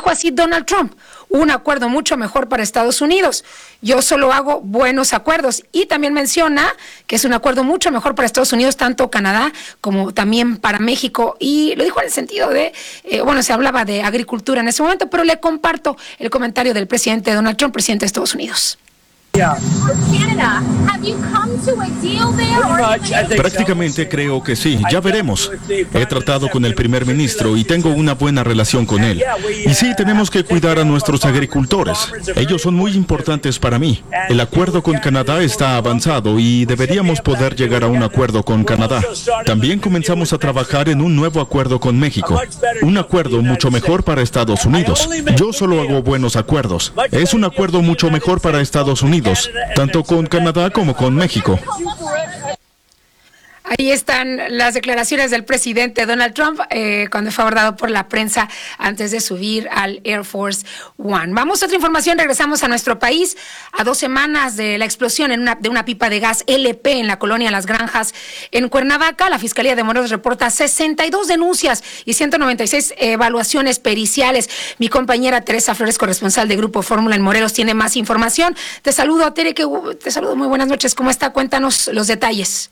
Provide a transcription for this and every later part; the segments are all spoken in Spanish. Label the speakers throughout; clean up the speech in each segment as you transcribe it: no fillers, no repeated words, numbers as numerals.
Speaker 1: dijo así Donald Trump: un acuerdo mucho mejor para Estados Unidos. Yo solo hago buenos acuerdos. Y también menciona que es un acuerdo mucho mejor para Estados Unidos, tanto Canadá como también para México. Y lo dijo en el sentido de, se hablaba de agricultura en ese momento, pero le comparto el comentario del presidente Donald Trump, presidente de Estados Unidos.
Speaker 2: Prácticamente creo que sí, ya veremos. He tratado con el primer ministro y tengo una buena relación con él. Y sí, tenemos que cuidar a nuestros agricultores. Ellos son muy importantes para mí. El acuerdo con Canadá está avanzado y deberíamos poder llegar a un acuerdo con Canadá. También comenzamos a trabajar en un nuevo acuerdo con México. Un acuerdo mucho mejor para Estados Unidos. Yo solo hago buenos acuerdos. Es un acuerdo mucho mejor para Estados Unidos, tanto con Canadá como con México.
Speaker 1: Ahí están las declaraciones del presidente Donald Trump cuando fue abordado por la prensa antes de subir al Air Force One. Vamos a otra información, regresamos a nuestro país. A 2 semanas de la explosión de una pipa de gas LP en la colonia Las Granjas en Cuernavaca, la Fiscalía de Morelos reporta 62 denuncias y 196 evaluaciones periciales. Mi compañera Teresa Flores, corresponsal de Grupo Fórmula en Morelos, tiene más información. Te saludo, Tere, te saludo, muy buenas noches. ¿Cómo está? Cuéntanos los detalles.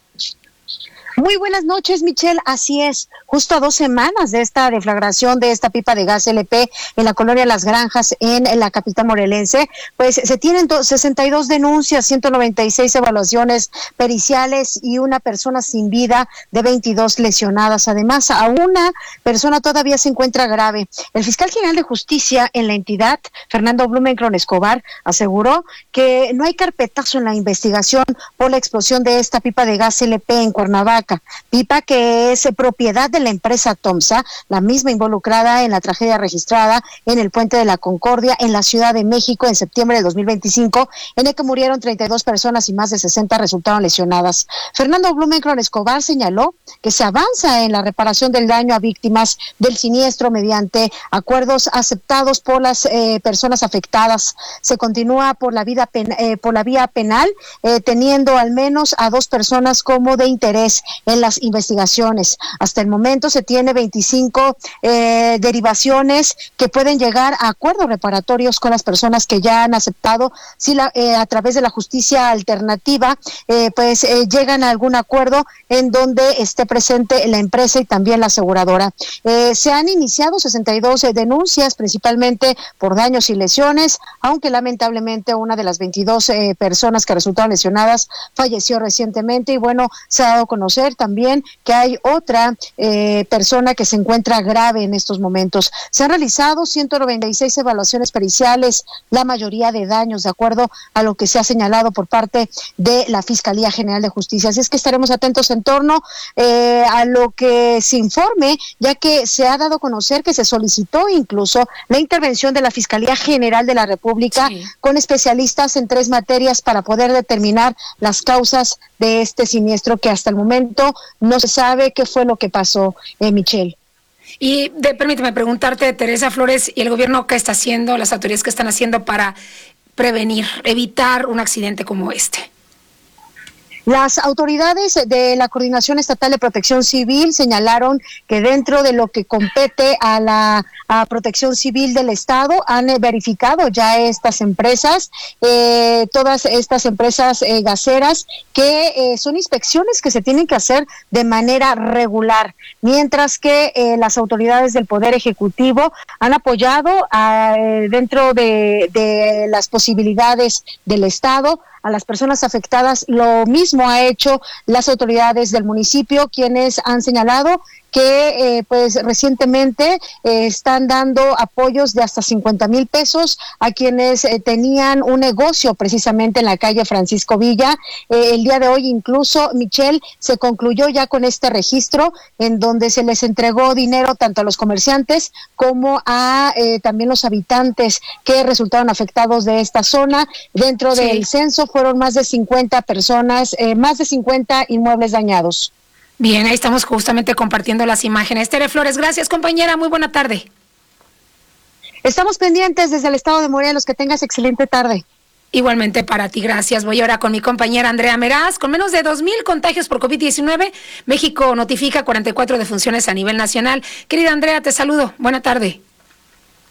Speaker 3: Muy buenas noches, Michelle. Así es, justo a 2 semanas de esta deflagración de esta pipa de gas LP en la colonia Las Granjas, en la capital morelense, pues se tienen 62 denuncias, 196 evaluaciones periciales y una persona sin vida de 22 lesionadas. Además, a una persona todavía se encuentra grave. El fiscal general de justicia en la entidad, Fernando Blumenkron Escobar, aseguró que no hay carpetazo en la investigación por la explosión de esta pipa de gas LP en Cuernavaca. Pipa que es propiedad de la empresa Tomsa, la misma involucrada en la tragedia registrada en el Puente de la Concordia en la Ciudad de México en septiembre de 2025, en el que murieron 32 personas y más de 60 resultaron lesionadas. Fernando Blumenkron Escobar señaló que se avanza en la reparación del daño a víctimas del siniestro mediante acuerdos aceptados por las personas afectadas. Se continúa por la vía penal, teniendo al menos a 2 personas como de interés en las investigaciones. Hasta el momento se tiene 25 derivaciones que pueden llegar a acuerdos reparatorios con las personas que ya han aceptado, si a través de la justicia alternativa, llegan a algún acuerdo en donde esté presente la empresa y también la aseguradora. Se han iniciado 62 denuncias, principalmente por daños y lesiones, aunque lamentablemente una de las 22 personas que resultaron lesionadas falleció recientemente y se ha dado a conocer también que hay otra persona que se encuentra grave en estos momentos. Se han realizado 196 evaluaciones periciales, la mayoría de daños, de acuerdo a lo que se ha señalado por parte de la Fiscalía General de Justicia. Así es que estaremos atentos en torno a lo que se informe, ya que se ha dado a conocer que se solicitó incluso la intervención de la Fiscalía General de la República con especialistas en 3 materias para poder determinar las causas de este siniestro, que hasta el momento no se sabe qué fue lo que pasó, Michelle.
Speaker 1: Y permíteme preguntarte, Teresa Flores, ¿y el gobierno qué está haciendo, las autoridades qué están haciendo para prevenir, evitar un accidente como este?
Speaker 3: Las autoridades de la Coordinación Estatal de Protección Civil señalaron que dentro de lo que compete a la Protección Civil del Estado han verificado ya estas empresas, todas estas empresas gaseras, que son inspecciones que se tienen que hacer de manera regular, mientras que las autoridades del Poder Ejecutivo han apoyado dentro de las posibilidades del Estado a las personas afectadas. Lo mismo ha hecho las autoridades del municipio, quienes han señalado que recientemente están dando apoyos de hasta 50,000 pesos a quienes tenían un negocio precisamente en la calle Francisco Villa. El día de hoy incluso, Michelle, se concluyó ya con este registro en donde se les entregó dinero tanto a los comerciantes como a también los habitantes que resultaron afectados de esta zona. Dentro del censo fueron más de 50 personas, más de 50 inmuebles dañados.
Speaker 1: Bien, ahí estamos justamente compartiendo las imágenes. Tere Flores, gracias, compañera, muy buena tarde.
Speaker 3: Estamos pendientes desde el estado de Morelos, que tengas excelente tarde.
Speaker 1: Igualmente para ti, gracias. Voy ahora con mi compañera Andrea Meraz. Con menos de 2,000 contagios por COVID-19, México notifica 44 defunciones a nivel nacional. Querida Andrea, te saludo. Buena tarde.